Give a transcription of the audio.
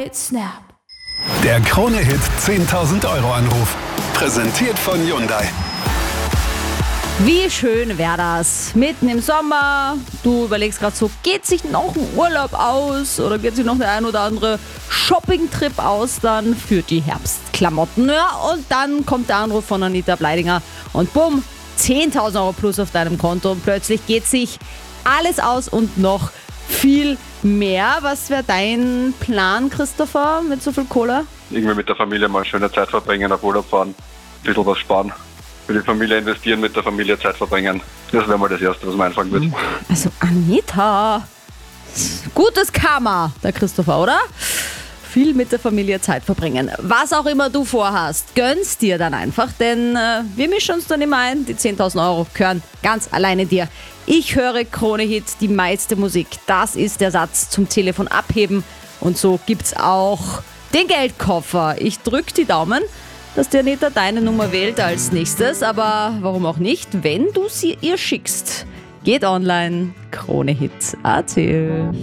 mit Snap. Der Krone-Hit 10.000 € Anruf. Präsentiert von Hyundai. Wie schön wäre das? Mitten im Sommer, du überlegst gerade so, geht sich noch ein Urlaub aus oder geht sich noch der ein oder andere Shopping-Trip aus dann für die Herbstklamotten? Ja, und dann kommt der Anruf von Anita Bleidinger und bumm, 10.000 € plus auf deinem Konto und plötzlich geht sich alles aus und noch viel mehr. Was wäre dein Plan, Christopher, mit so viel Kohle? Irgendwie mit der Familie mal schöne Zeit verbringen, auf Urlaub fahren, ein bisschen was sparen. Für die Familie investieren, mit der Familie Zeit verbringen. Das wäre mal das Erste, was mir einfallen wird. Also Anita, gutes Karma, der Christopher, oder? Viel mit der Familie Zeit verbringen. Was auch immer du vorhast, gönn's dir dann einfach, denn wir mischen uns dann immer ein, die 10.000 € gehören ganz alleine dir. Ich höre Krone-Hit, die meiste Musik. Das ist der Satz zum Telefon abheben und so gibt's auch den Geldkoffer. Ich drück die Daumen, dass die Anita deine Nummer wählt als nächstes, aber warum auch nicht, wenn du sie ihr schickst. Geht online, Krone-Hit.at.